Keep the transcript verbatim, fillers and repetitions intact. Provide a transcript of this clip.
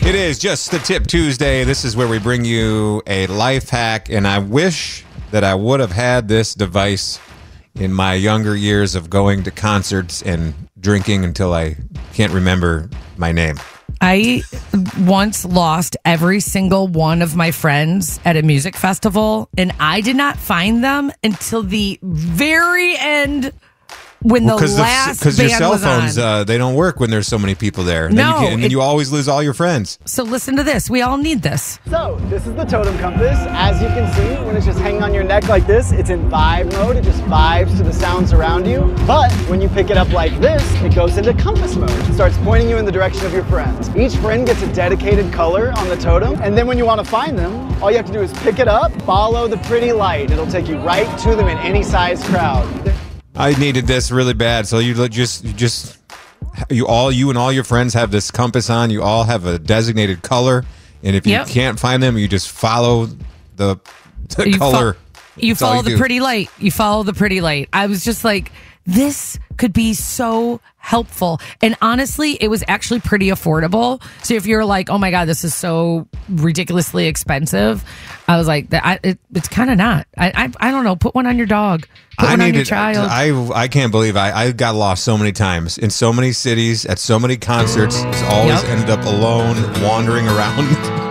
It is Just the Tip Tuesday. This is where we bring you a life hack, and I wish that I would have had this device in my younger years of going to concerts and drinking until I can't remember my name. I once lost every single one of my friends at a music festival, and I did not find them until the very end when well, the cause last Because your cell was phones, on. uh, they don't work when there's so many people there. And No, then you, can, and then it- you always lose all your friends. So listen to this. We all need this. So, this is the totem compass. As you can see, when it's just hanging on your neck like this, it's in vibe mode. It just vibes to the sounds around you. But when you pick it up like this, it goes into compass mode. It starts pointing you in the direction of your friends. Each friend gets a dedicated color on the totem. And then when you want to find them, all you have to do is pick it up, follow the pretty light. It'll take you right to them in any size crowd. I needed this really bad. So you just, you just, you all, you and all your friends have this compass on. You all have a designated color, and if you Yep. can't find them, you just follow the, the You color. fo- you That's all follow you the do. pretty light. You follow the pretty light. I was just like, this could be so helpful. And honestly, it was actually pretty affordable. So if you're like, oh my God, this is so ridiculously expensive, I was like, I, it, it's kind of not. I, I I don't know. Put one on your dog. Put I one on your needed. child. I I can't believe I, I got lost so many times in so many cities at so many concerts. Just always Yep. ended up alone, wandering around.